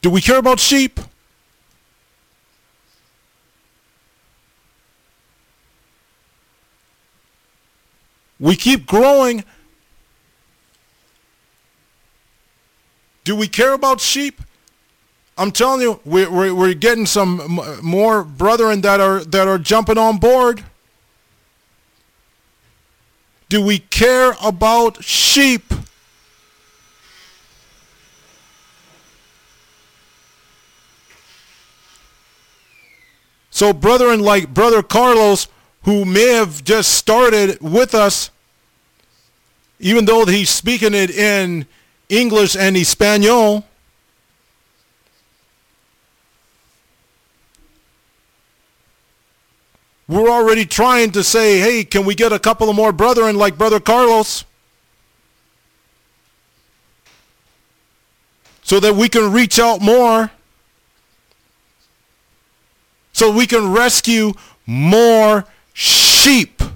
Do we care about sheep? We keep growing. Do we care about sheep? I'm telling you, we're getting some more brethren that are jumping on board. Do we care about sheep? So brethren like Brother Carlos, who may have just started with us, even though he's speaking it in English and Espanol, we're already trying to say, hey, can we get a couple of more brethren like Brother Carlos so that we can reach out more, so we can rescue more sheep.